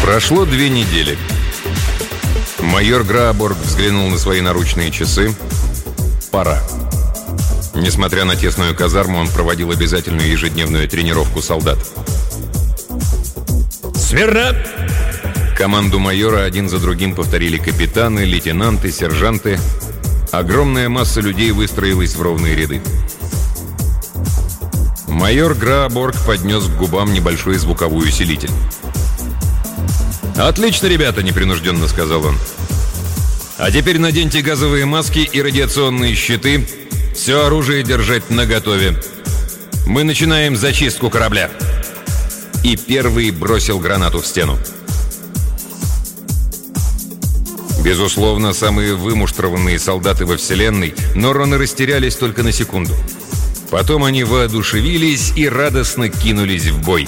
Прошло 2 недели. Майор Грааборг взглянул на свои наручные часы. Пора. Несмотря на тесную казарму, он проводил обязательную ежедневную тренировку солдат. «Смирно!» Команду майора один за другим повторили капитаны, лейтенанты, сержанты. Огромная масса людей выстроилась в ровные ряды. Майор Грааборг поднес к губам небольшой звуковой усилитель. «Отлично, ребята!» — непринужденно сказал он. «А теперь наденьте газовые маски и радиационные щиты. Все оружие держать наготове. Мы начинаем зачистку корабля». И первый бросил гранату в стену. Безусловно, самые вымуштрованные солдаты во Вселенной, но Роны растерялись только на секунду. Потом они воодушевились и радостно кинулись в бой.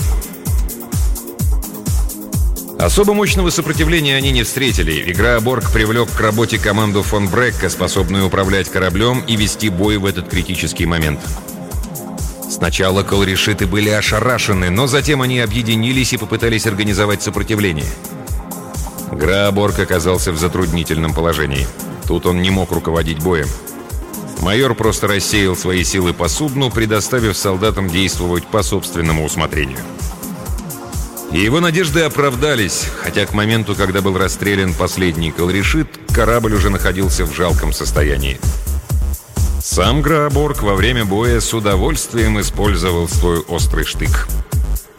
Особо мощного сопротивления они не встретили, и Грааборг привлек к работе команду фон Брекка, способную управлять кораблем и вести бой в этот критический момент. Сначала колорешиты были ошарашены, но затем они объединились и попытались организовать сопротивление. Грааборг оказался в затруднительном положении. Тут он не мог руководить боем. Майор просто рассеял свои силы по судну, предоставив солдатам действовать по собственному усмотрению. И его надежды оправдались, хотя к моменту, когда был расстрелян последний колорешит, корабль уже находился в жалком состоянии. Сам Грааборг во время боя с удовольствием использовал свой острый штык.